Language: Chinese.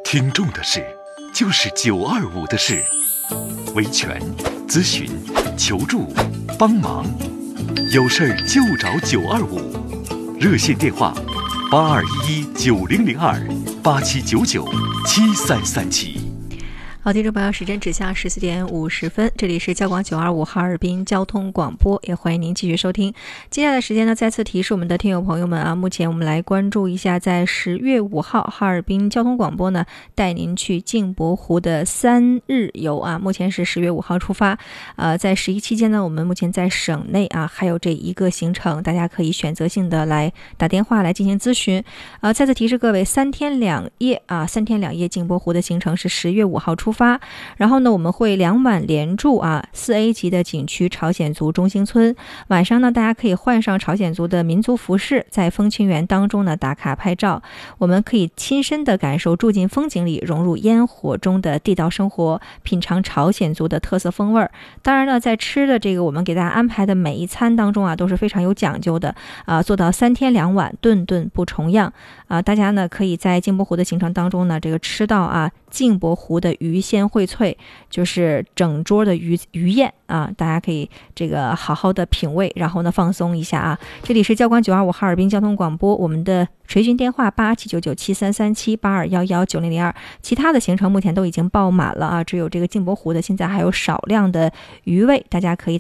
听众的事，就是925的事。维权、咨询、求助、帮忙，有事儿就找925。热线电话：8211-9002，8799-7337。 好，听众朋友，时间指向14点50分，这里是交广925哈尔滨交通广播，也欢迎您继续收听。接下来的时间呢，再次提示我们的听友朋友们啊，目前我们来关注一下，在10月5号，哈尔滨交通广播呢带您去镜泊湖的3日游啊，目前是10月5号出发，在11期间呢，我们目前在省内啊还有这一个行程，大家可以选择性的来打电话来进行咨询。再次提示各位，3天2夜啊，3天2夜镜泊湖的行程是10月5号出发。然后呢，我们会2晚连住4A 级的景区朝鲜族中心村。晚上呢，大家可以换上朝鲜族的民族服饰，在风情园当中呢打卡拍照。我们可以亲身的感受住进风景里，融入烟火中的地道生活，品尝朝鲜族的特色风味。当然呢，在吃的这个我们给大家安排的每一餐当中都是非常有讲究的做到3天2晚，顿顿不重样大家呢可以在镜泊湖的行程当中呢，这个吃到镜泊湖的鱼鲜荟萃，就是整桌的鱼宴大家可以这个好好的品味，然后呢放松一下这里是交广925哈尔滨交通广播，我们的垂询电话8799-7337，8211-9002。其他的行程目前都已经爆满了只有这个镜泊湖的现在还有少量的余位，大家可以